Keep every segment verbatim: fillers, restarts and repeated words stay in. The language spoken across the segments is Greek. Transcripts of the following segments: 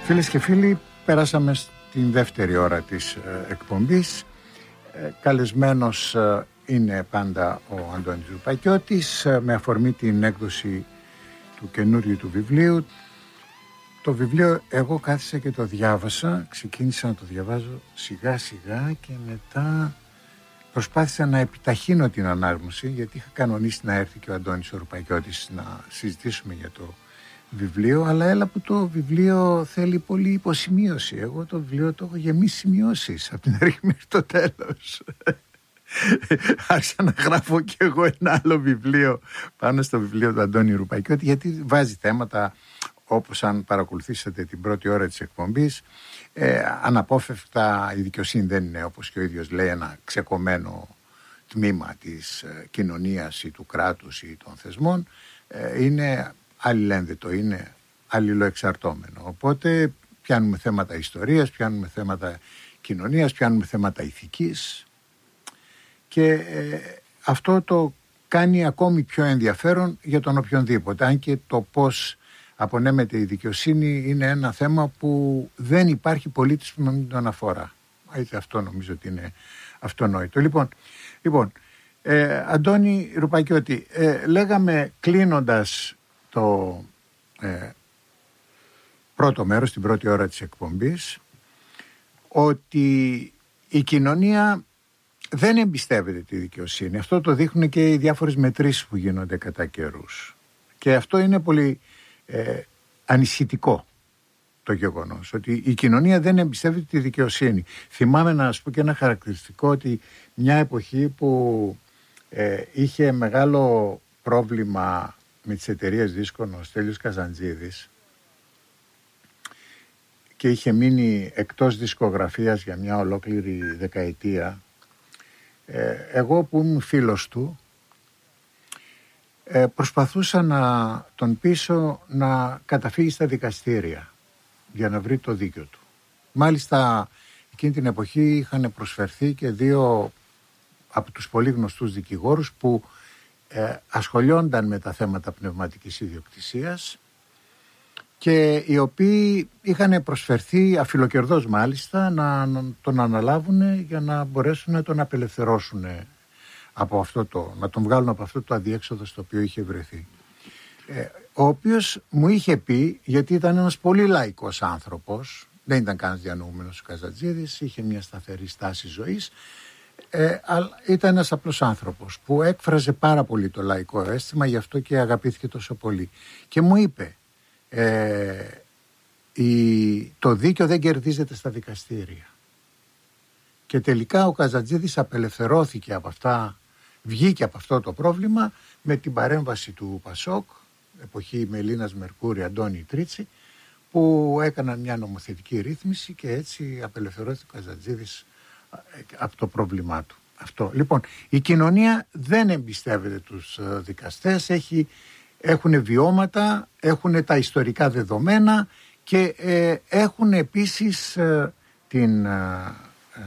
Φίλες και φίλοι, περάσαμε στην δεύτερη ώρα της ε, εκπομπής. Ε, καλεσμένος ε, είναι πάντα ο Αντώνης Ρουπακιώτης ε, με αφορμή την έκδοση του καινούριου του βιβλίου. Το βιβλίο εγώ κάθισα και το διάβασα, ξεκίνησα να το διαβάζω σιγά σιγά και μετά προσπάθησα να επιταχύνω την ανάγνωση, γιατί είχα κανονίσει να έρθει και ο Αντώνης ο Ρουπακιώτης να συζητήσουμε για το βιβλίο, αλλά έλα που το βιβλίο θέλει πολύ υποσημείωση. Εγώ το βιβλίο το έχω γεμίσει σημειώσεις από την αρχή μέχρι το τέλος. Άρχισα να γράφω και εγώ ένα άλλο βιβλίο πάνω στο βιβλίο του Αντώνη Ρουπακιώτη, γιατί βάζει θέματα όπως, αν παρακολουθήσατε την πρώτη ώρα της εκπομπής, ε, αναπόφευκτα η δικαιοσύνη δεν είναι, όπως και ο ίδιος λέει, ένα ξεκομμένο τμήμα της ε, κοινωνίας ή του κράτους ή των θεσμών. Ε, είναι αλληλένδετο, είναι αλληλοεξαρτώμενο. Οπότε πιάνουμε θέματα ιστορίας, πιάνουμε θέματα κοινωνίας, πιάνουμε θέματα ηθικής και ε, αυτό το κάνει ακόμη πιο ενδιαφέρον για τον οποιονδήποτε, αν και το πώς απονέμεται η δικαιοσύνη είναι ένα θέμα που δεν υπάρχει πολίτης που να μην τον αφορά. Έτσι, αυτό νομίζω ότι είναι αυτονόητο. Λοιπόν, λοιπόν ε, Αντώνη Ρουπακιώτη, ε, λέγαμε κλείνοντας το ε, πρώτο μέρος, την πρώτη ώρα της εκπομπής, ότι η κοινωνία δεν εμπιστεύεται τη δικαιοσύνη. Αυτό το δείχνουν και οι διάφορες μετρήσεις που γίνονται κατά καιρούς. Και αυτό είναι πολύ ε, ανησυχητικό το γεγονός, ότι η κοινωνία δεν εμπιστεύεται τη δικαιοσύνη. Θυμάμαι να σας πω και ένα χαρακτηριστικό, ότι μια εποχή που ε, είχε μεγάλο πρόβλημα με τις εταιρείες δίσκων ο Στέλιος Καζαντζίδης και είχε μείνει εκτός δισκογραφίας για μια ολόκληρη δεκαετία, ε, εγώ που ήμουν φίλος του ε, προσπαθούσα να τον πείσω να καταφύγει στα δικαστήρια για να βρει το δίκιο του. Μάλιστα εκείνη την εποχή είχαν προσφερθεί και δύο από τους πολύ γνωστούς δικηγόρους που ε, ασχολιόνταν με τα θέματα πνευματικής ιδιοκτησίας και οι οποίοι είχαν προσφερθεί αφιλοκερδώς μάλιστα να, να τον αναλάβουν για να μπορέσουν να τον απελευθερώσουν από αυτό το, να τον βγάλουν από αυτό το αδιέξοδο στο οποίο είχε βρεθεί. Ε, ο οποίος μου είχε πει, γιατί ήταν ένας πολύ λαϊκός άνθρωπος, δεν ήταν κανένας διανοούμενος ο Καζαντζίδης, είχε μια σταθερή στάση ζωής, ε, αλλά ήταν ένας απλός άνθρωπος που έκφραζε πάρα πολύ το λαϊκό αίσθημα, γι' αυτό και αγαπήθηκε τόσο πολύ. Και μου είπε, ε, η, το δίκαιο δεν κερδίζεται στα δικαστήρια. Και τελικά ο Καζαντζίδης απελευθερώθηκε από αυτά, βγήκε από αυτό το πρόβλημα με την παρέμβαση του Πασόκ, εποχή Μελίνας Μερκούρη, Αντώνη Τρίτσι, που έκαναν μια νομοθετική ρύθμιση και έτσι απελευθερώθηκε ο Καζαντζίδης από το πρόβλημά του. Αυτό. Λοιπόν, η κοινωνία δεν εμπιστεύεται τους δικαστές, έχει, έχουν βιώματα, έχουν τα ιστορικά δεδομένα και ε, έχουν επίσης ε, την, ε, ε,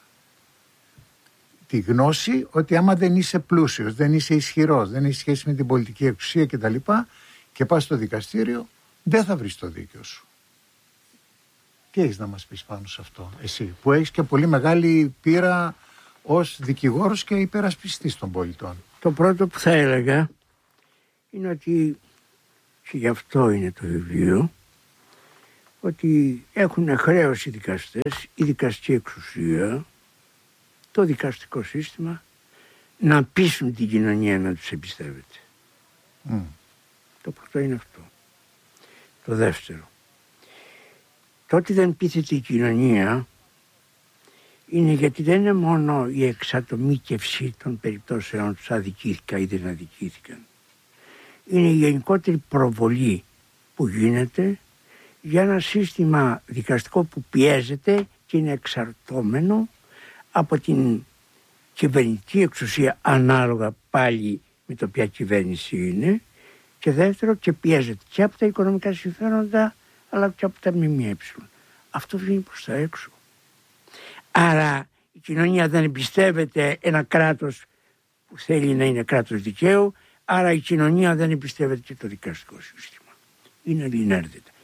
τη γνώση ότι άμα δεν είσαι πλούσιος, δεν είσαι ισχυρός, δεν έχει σχέση με την πολιτική εξουσία κτλ. Και πας στο δικαστήριο, δεν θα βρεις το δίκαιο σου. Τι έχεις να μας πεις πάνω σε αυτό, εσύ, που έχεις και πολύ μεγάλη πείρα ως δικηγόρος και υπερασπιστής των πολιτών? Το πρώτο που θα έλεγα είναι ότι, και γι' αυτό είναι το βιβλίο, ότι έχουν χρέος οι δικαστές, η δικαστική εξουσία, το δικαστικό σύστημα, να πείσουν την κοινωνία να τους εμπιστεύεται. Mm. Το πρώτο είναι αυτό. Το δεύτερο, το ότι δεν πείθεται η κοινωνία είναι γιατί δεν είναι μόνο η εξατομίκευση των περιπτώσεων τους αδικήθηκαν ή δεν αδικήθηκαν. Είναι η γενικότερη προβολή που γίνεται για ένα σύστημα δικαστικό που πιέζεται και είναι εξαρτώμενο από την κυβερνητική εξουσία, ανάλογα πάλι με το ποια κυβέρνηση είναι, και δεύτερο, και πιέζεται και από τα οικονομικά συμφέροντα αλλά και από τα ΜΜΕ. Αυτό βγαίνει προς τα έξω. Άρα η κοινωνία δεν εμπιστεύεται ένα κράτος που θέλει να είναι κράτος δικαίου, άρα η κοινωνία δεν εμπιστεύεται και το δικαστικό σύστημα. Είναι αλληλένδετα.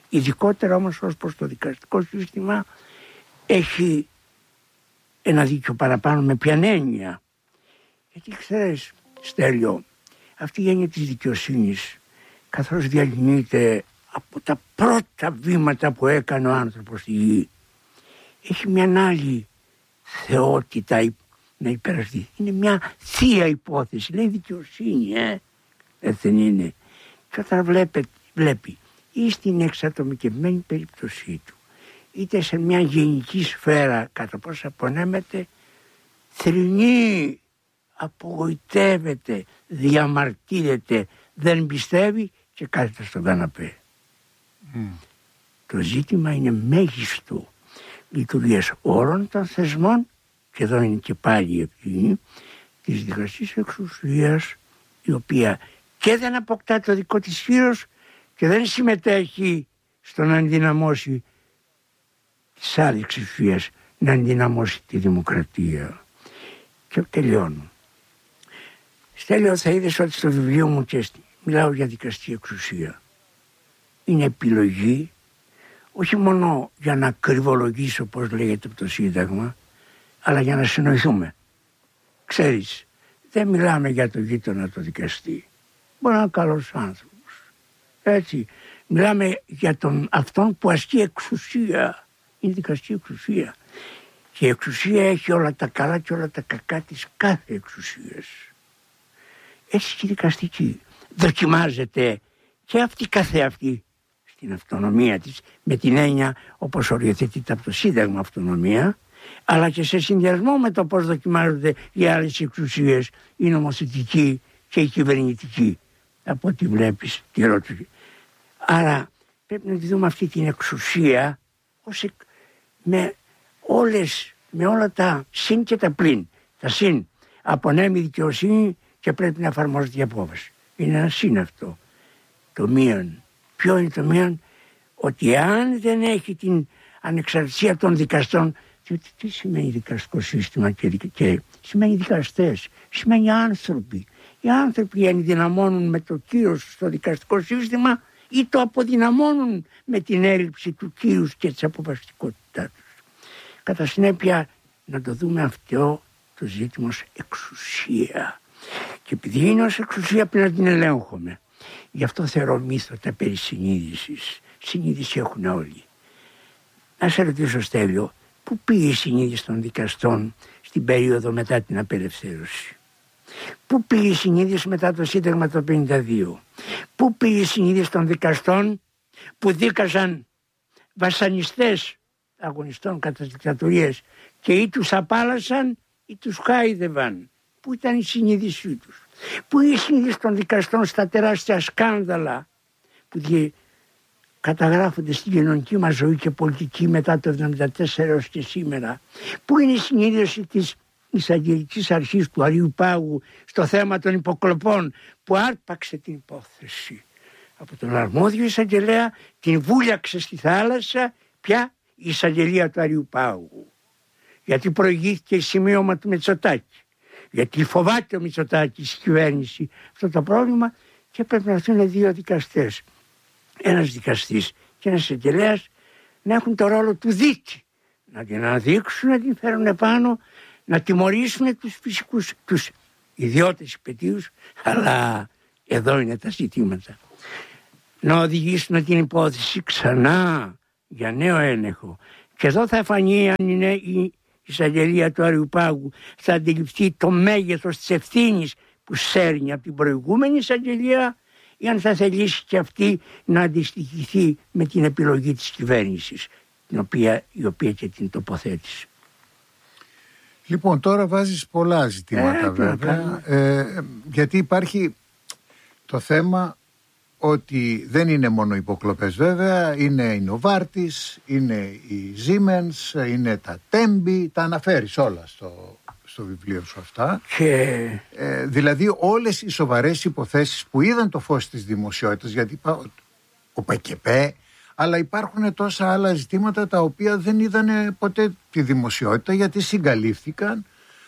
Ειδικότερα όμως ως προς το δικαστικό σύστημα έχει ένα δίκιο παραπάνω. Με ποιαν έννοια? Γιατί ξέρεις, Στέλιο, αυτή η έννοια της δικαιοσύνης, καθώς διαλυνείται από τα πρώτα βήματα που έκανε ο άνθρωπος στη γη, έχει μια άλλη θεότητα να υπεραστεί. Είναι μια θεία υπόθεση, λέει δικαιοσύνη, ε? δεν είναι? Και όταν βλέπει, βλέπει ή στην εξατομικευμένη περίπτωσή του, είτε σε μια γενική σφαίρα κατά πώς απονέμεται, θρηνεί, απογοητεύεται, διαμαρτύρεται, δεν πιστεύει και κάθεται στον καναπέ. Mm. Το ζήτημα είναι μέγιστο λειτουργίας όλων των θεσμών, και εδώ είναι και πάλι η ευθύνη της δικαστικής εξουσίας, η οποία και δεν αποκτά το δικό της φύρος και δεν συμμετέχει στο να ενδυναμώσει τις άλλες εξουσίες, να ενδυναμώσει τη δημοκρατία. Και τελειώνω. Στέλιο, θα είδες ότι στο βιβλίο μου και μιλάω για δικαστική εξουσία. Είναι επιλογή, όχι μόνο για να κρυβολογήσω, όπως λέγεται από το Σύνταγμα, αλλά για να συνοηθούμε. Ξέρεις, δεν μιλάμε για το γείτονα το δικαστή. Μπορεί να είναι καλός άνθρωπος. Έτσι, μιλάμε για τον αυτόν που ασκεί εξουσία. Είναι δικαστική εξουσία. Και η εξουσία έχει όλα τα καλά και όλα τα κακά της κάθε εξουσίας. Έτσι και η δικαστική. Δοκιμάζεται και αυτή καθεαυτή στην αυτονομία της, με την έννοια όπως οριοθετείται από το Σύνταγμα αυτονομία, αλλά και σε συνδυασμό με το πώς δοκιμάζονται οι άλλες εξουσίες, η νομοθετική και η κυβερνητική, από ό,τι βλέπεις τη ρώτηση. Άρα πρέπει να τη δούμε αυτή την εξουσία ως εκ, με, όλες, με όλα τα συν και τα πλην. Τα συν, απονέμει δικαιοσύνη και πρέπει να εφαρμόζεται η απόφαση. Είναι ένα συν αυτό. Το μείον. Ποιο είναι το μείον? Ότι αν δεν έχει την ανεξαρτησία των δικαστών, διότι τι σημαίνει δικαστικό σύστημα και, και σημαίνει δικαστές, σημαίνει άνθρωποι. Οι άνθρωποι ενδυναμώνουν με το κύρος στο δικαστικό σύστημα ή το αποδυναμώνουν με την έλλειψη του κύρους και της αποφασιστικότητάς τους. Κατά συνέπεια, να το δούμε αυτό το ζήτημα ως εξουσία. Και επειδή είναι ως εξουσία πρέπει να την ελέγχουμε. Γι' αυτό θεωρώ μύθωτα περί συνείδησης. Συνείδηση έχουν όλοι. Να σε ρωτήσω, Στέλιο, πού πήγε η συνείδηση των δικαστών στην περίοδο μετά την απελευθέρωση? Πού πήγε η συνείδηση μετά το Σύνταγμα το πενήντα δύο? Πού πήγε η συνείδηση των δικαστών που δίκαζαν βασανιστές αγωνιστών κατά τις δικτατορίες και ή τους απάλασαν ή τους χάιδευαν? Πού ήταν η συνείδησή τους? Πού η συνείδηση των δικαστών στα τεράστια σκάνδαλα που διε... καταγράφονται στην κοινωνική μας ζωή και πολιτική μετά το εβδομήντα τέσσερα έως και σήμερα? Πού είναι η συνείδηση της εισαγγελικής αρχής του Αρείου Πάγου στο θέμα των υποκλοπών που άρπαξε την υπόθεση από τον αρμόδιο εισαγγελέα, την βούλιαξε στη θάλασσα πια η εισαγγελία του Αρείου Πάγου? Γιατί προηγήθηκε σημείωμα του Μητσοτάκη, γιατί φοβάται ο Μητσοτάκης η κυβέρνηση αυτό το πρόβλημα και πρέπει να έρθουν δύο δικαστές, ένας δικαστής και ένας εισαγγελέας, να έχουν το ρόλο του δίκη, να την αναδείξουν, να την φέρουν επάνω, να τιμωρήσουν τους φυσικούς, τους ιδιώτες υπαιτίους, αλλά εδώ είναι τα ζητήματα. Να οδηγήσουν την υπόθεση ξανά για νέο έλεγχο. Και εδώ θα φανεί αν είναι η εισαγγελία του Αρείου Πάγου, θα αντιληφθεί το μέγεθος της ευθύνης που σέρνει από την προηγούμενη εισαγγελία, ή αν θα θελήσει και αυτή να αντιστοιχηθεί με την επιλογή της κυβέρνησης, την οποία, η οποία και την τοποθέτησε. Λοιπόν, τώρα βάζεις πολλά ζητήματα ε, βέβαια, ε, γιατί υπάρχει το θέμα ότι δεν είναι μόνο υποκλοπές βέβαια, είναι η Νοβάρτης, είναι η Siemens, είναι τα Τέμπη, τα αναφέρεις όλα στο, στο βιβλίο σου αυτά. Και... Ε, δηλαδή όλες οι σοβαρές υποθέσεις που είδαν το φως της δημοσιότητας, γιατί ο ΠΑΚΕΠΕ, αλλά υπάρχουν τόσα άλλα ζητήματα τα οποία δεν είδαν ποτέ τη δημοσιότητα γιατί συγκαλύφθηκαν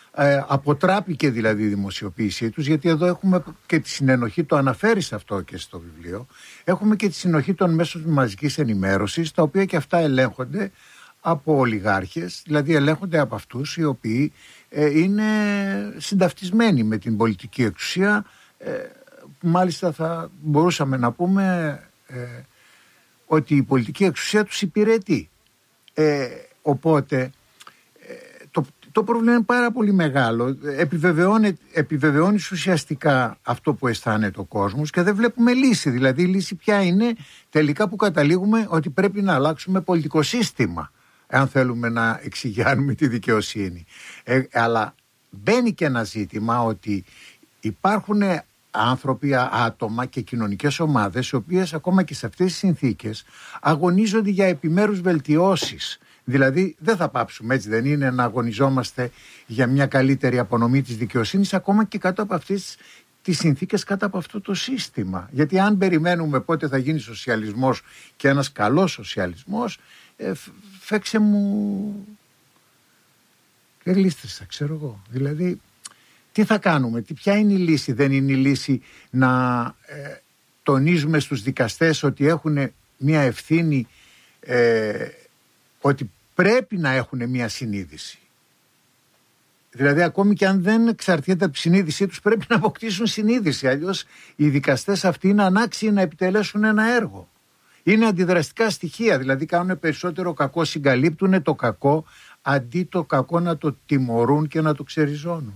ε, αποτράπηκε δηλαδή η δημοσιοποίησή τους, γιατί εδώ έχουμε και τη συνενοχή, το αναφέρεις αυτό και στο βιβλίο, έχουμε και τη συνοχή των μέσων μαζικής ενημέρωσης, τα οποία και αυτά ελέγχονται από ολιγάρχες, δηλαδή ελέγχονται από αυτούς οι οποίοι ε, είναι συνταυτισμένοι με την πολιτική εξουσία. ε, μάλιστα θα μπορούσαμε να πούμε ε, ότι η πολιτική εξουσία τους υπηρετεί. Ε, οπότε ε, το, το πρόβλημα είναι πάρα πολύ μεγάλο. Επιβεβαιώνει, επιβεβαιώνεις ουσιαστικά αυτό που αισθάνεται ο κόσμος και δεν βλέπουμε λύση. Δηλαδή η λύση ποια είναι? Τελικά που καταλήγουμε ότι πρέπει να αλλάξουμε πολιτικό σύστημα, αν θέλουμε να εξηγιάνουμε τη δικαιοσύνη. Ε, αλλά μπαίνει και ένα ζήτημα ότι υπάρχουν άνθρωποι, άτομα και κοινωνικές ομάδες οι οποίες ακόμα και σε αυτές τις συνθήκες αγωνίζονται για επιμέρους βελτιώσεις. Δηλαδή δεν θα πάψουμε, έτσι δεν είναι, να αγωνιζόμαστε για μια καλύτερη απονομή της δικαιοσύνης ακόμα και κάτω από αυτές τις συνθήκες, κάτω από αυτό το σύστημα. Γιατί αν περιμένουμε πότε θα γίνει σοσιαλισμός και ένας καλός σοσιαλισμός, ε, φέξε μου και γλίστρισα, ξέρω εγώ. Δηλαδή τι θα κάνουμε, τι, ποια είναι η λύση? Δεν είναι η λύση να ε, τονίζουμε στους δικαστές ότι έχουν μια ευθύνη, ε, ότι πρέπει να έχουν μια συνείδηση. Δηλαδή ακόμη και αν δεν εξαρτιέται από τη συνείδησή τους, πρέπει να αποκτήσουν συνείδηση. Αλλιώς οι δικαστές αυτοί είναι ανάξιοι να επιτελέσουν ένα έργο. Είναι αντιδραστικά στοιχεία, δηλαδή κάνουν περισσότερο κακό, συγκαλύπτουν το κακό αντί το κακό να το τιμωρούν και να το ξεριζώνουν.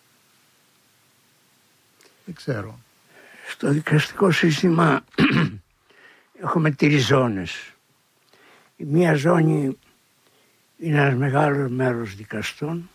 Δεν ξέρω. Στο δικαστικό σύστημα έχουμε τρεις ζώνες. Η μία ζώνη είναι ένας μεγάλος μέρος δικαστών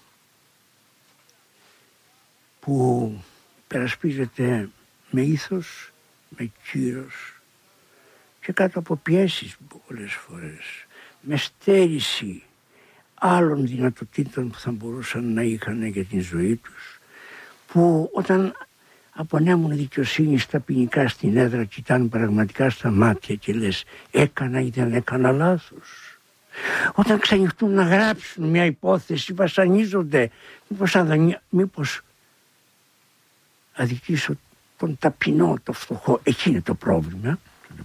που περασπίζεται με ήθος, με κύρος και κάτω από πιέσεις πολλές φορές, με στέρηση άλλων δυνατοτήτων που θα μπορούσαν να είχαν για την ζωή τους, που όταν απονέμουν δικαιοσύνη στα ποινικά στην έδρα, κοιτάνε πραγματικά στα μάτια και λες έκανα ή δεν έκανα λάθος. Όταν ξανοιχτούν να γράψουν μια υπόθεση βασανίζονται, μήπως, αδανία, μήπως αδικήσω τον ταπεινό, το φτωχό. Εκεί είναι το πρόβλημα.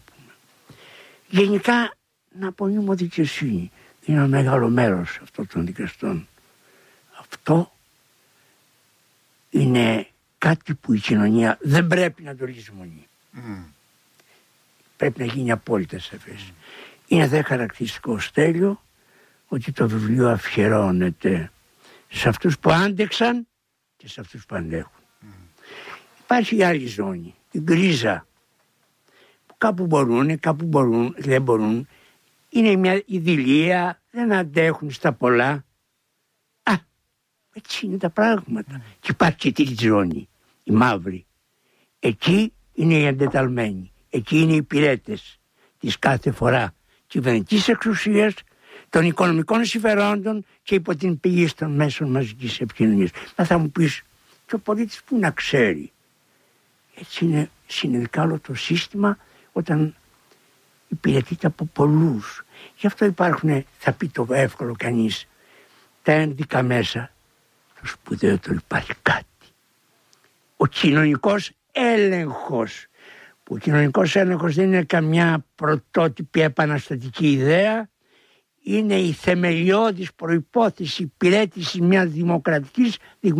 Γενικά να απονείμω δικαιοσύνη είναι ένα μεγάλο μέρος αυτών των δικαστών. Αυτό είναι κάτι που η κοινωνία δεν πρέπει να το λησμονεί. Mm. Πρέπει να γίνει απόλυτα σαφές. Mm. Είναι δε χαρακτηριστικό, Στέλιο, ότι το βιβλίο αφιερώνεται σε αυτούς που άντεξαν και σε αυτούς που αντέχουν. Mm. Υπάρχει η άλλη ζώνη, η γκρίζα, που κάπου μπορούν, κάπου μπορούν, δεν μπορούν. Είναι μια ειδηλία, δεν αντέχουν στα πολλά. Α, έτσι είναι τα πράγματα. Mm. Και υπάρχει και τρίτη ζώνη, η μαύρη. Εκεί είναι οι εντεταλμένοι. Εκεί είναι οι υπηρέτες της κάθε φορά κυβερνητικής εξουσίας, των οικονομικών συμφερόντων και υπό την πηγή των μέσων μαζικής επικοινωνίας. Μα θα μου πεις, και ο πολίτης που να ξέρει. Έτσι είναι συνειδητικά όλο το σύστημα όταν υπηρετείται από πολλούς. Γι' αυτό υπάρχουν, θα πει το εύκολο κανείς, τα ένδικα μέσα. Το σπουδαίο το υπάρχει κάτι. Ο κοινωνικός έλεγχος. Που ο κοινωνικός έλεγχος δεν είναι καμιά πρωτότυπη επαναστατική ιδέα, είναι η θεμελιώδης προϋπόθεση υπηρέτηση μιας δημοκρατικής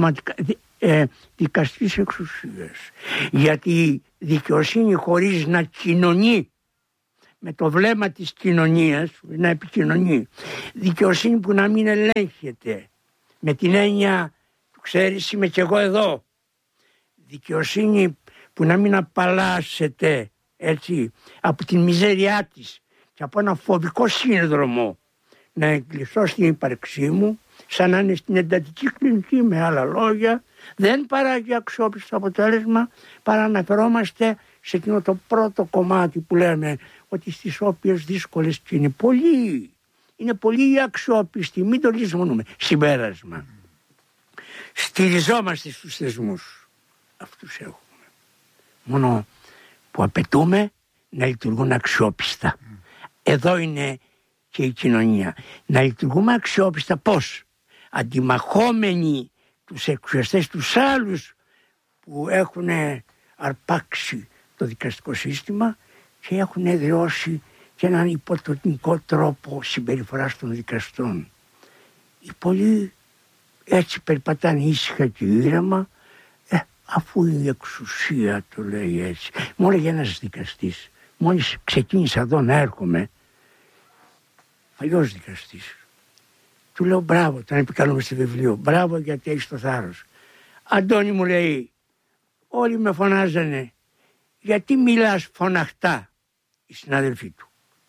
ε, δικαστικής εξουσίας. Γιατί η δικαιοσύνη χωρίς να κοινωνεί με το βλέμμα της κοινωνίας, να επικοινωνεί, δικαιοσύνη που να μην ελέγχεται με την έννοια του ξέρεις είμαι κι εγώ εδώ, δικαιοσύνη που να μην απαλλάσσεται έτσι από την μιζέριά της και από ένα φοβικό σύνδρομο να εγκλειστώ στην ύπαρξή μου, σαν να είναι στην εντατική κλινική, με άλλα λόγια, δεν παράγει αξιόπιστο αποτέλεσμα, παρά αναφερόμαστε σε εκείνο το πρώτο κομμάτι που λέμε ότι στις όποιες δύσκολες και είναι πολύ, είναι πολύ αξιόπιστοι, μην το λησμονούμε. Συμπέρασμα. Στηριζόμαστε στους θεσμούς. Αυτούς έχουμε. Μόνο που απαιτούμε να λειτουργούν αξιόπιστα. Mm. Εδώ είναι και η κοινωνία. Να λειτουργούμε αξιόπιστα πώς? Αντιμαχόμενοι τους εξουσιαστές τους άλλους που έχουν αρπάξει το δικαστικό σύστημα και έχουν εδραιώσει και έναν υποτονικό τρόπο συμπεριφοράς των δικαστών. Οι πολλοί έτσι περπατάνε ήσυχα και ήρεμα, ε, αφού η εξουσία το λέει έτσι. Μου έλεγε ένας δικαστής, μόλις ξεκίνησα εδώ να έρχομαι, παλιός δικαστής, του λέω μπράβο, τον επικαλούμε στο βιβλίο, μπράβο γιατί έχεις το θάρρος. Αντώνη, μου λέει, όλοι με φωνάζανε, γιατί μιλάς φωναχτά, οι συνάδελφοί του.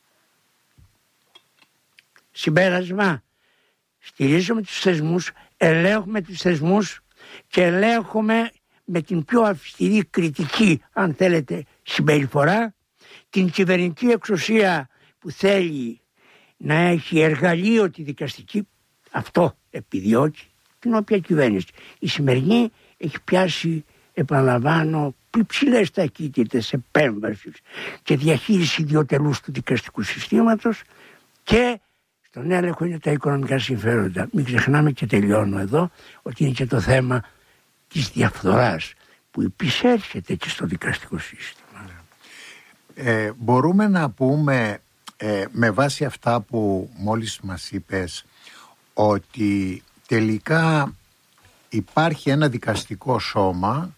Συμπέρασμα, στηρίζουμε τους θεσμούς, ελέγχουμε τους θεσμούς και ελέγχουμε με την πιο αυστηρή κριτική, αν θέλετε, συμπεριφορά, την κυβερνητική εξουσία που θέλει να έχει εργαλείο τη δικαστική, αυτό επιδιώκει, την οποία κυβέρνηση. Η σημερινή έχει πιάσει, επαναλαμβάνω, υψηλές ταχύτητες επέμβασης και διαχείριση ιδιωτελούς του δικαστικού συστήματος και στον έλεγχο είναι τα οικονομικά συμφέροντα. Μην ξεχνάμε, και τελειώνω εδώ, ότι είναι και το θέμα της διαφθοράς που υπησέρχεται και στο δικαστικό σύστημα. Ε, μπορούμε να πούμε ε, με βάση αυτά που μόλις μας είπες ότι τελικά υπάρχει ένα δικαστικό σώμα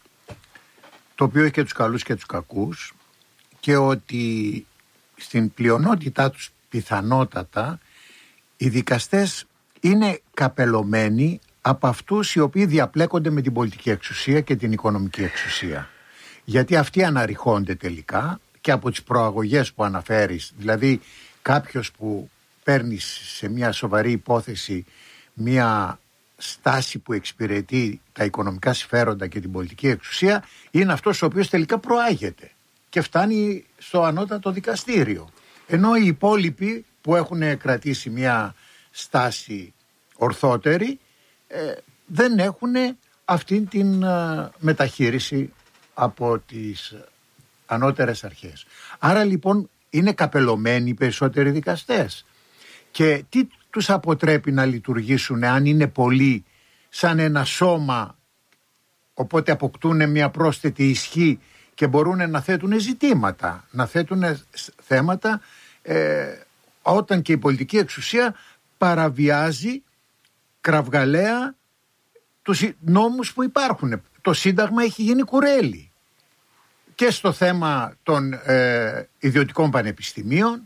το οποίο έχει και τους καλούς και τους κακούς και ότι στην πλειονότητά τους πιθανότατα οι δικαστές είναι καπελωμένοι από αυτούς οι οποίοι διαπλέκονται με την πολιτική εξουσία και την οικονομική εξουσία. Γιατί αυτοί αναρριχώνται τελικά και από τις προαγωγές που αναφέρεις, δηλαδή κάποιος που παίρνει σε μια σοβαρή υπόθεση μια στάση που εξυπηρετεί τα οικονομικά συμφέροντα και την πολιτική εξουσία, είναι αυτός ο οποίος τελικά προάγεται και φτάνει στο ανώτατο δικαστήριο. Ενώ οι υπόλοιποι που έχουν κρατήσει μια στάση ορθότερη ε, δεν έχουν αυτήν την ε, μεταχείριση από τις ανώτερες αρχές. Άρα λοιπόν είναι καπελωμένοι οι περισσότεροι δικαστές. Και τι τους αποτρέπει να λειτουργήσουν αν είναι πολλοί σαν ένα σώμα, οπότε αποκτούν μια πρόσθετη ισχύ και μπορούν να θέτουν ζητήματα, να θέτουν θέματα ε, όταν και η πολιτική εξουσία παραβιάζει κραυγαλαία τους νόμους που υπάρχουν. Το Σύνταγμα έχει γίνει κουρέλι και στο θέμα των ε, ιδιωτικών πανεπιστημίων,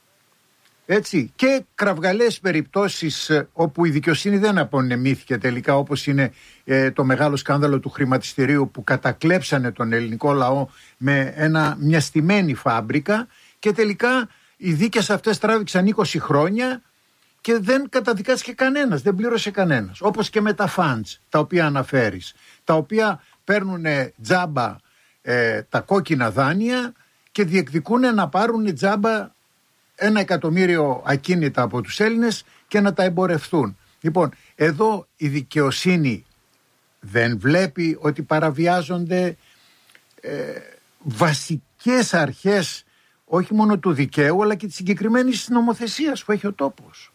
έτσι, και κραυγαλαίες περιπτώσεις ε, όπου η δικαιοσύνη δεν απονεμήθηκε τελικά, όπως είναι ε, το μεγάλο σκάνδαλο του χρηματιστηρίου που κατακλέψανε τον ελληνικό λαό με ένα, μια στημένη φάμπρικα και τελικά οι δίκες αυτές τράβηξαν είκοσι χρόνια και δεν καταδικάστηκε κανένας, δεν πλήρωσε κανένας. Όπως και με τα funds τα οποία αναφέρεις, τα οποία παίρνουν τζάμπα ε, τα κόκκινα δάνεια και διεκδικούν να πάρουν τζάμπα ένα εκατομμύριο ακίνητα από τους Έλληνες και να τα εμπορευτούν. Λοιπόν, εδώ η δικαιοσύνη δεν βλέπει ότι παραβιάζονται ε, βασικές αρχές όχι μόνο του δικαίου αλλά και της συγκεκριμένης νομοθεσίας που έχει ο τόπος.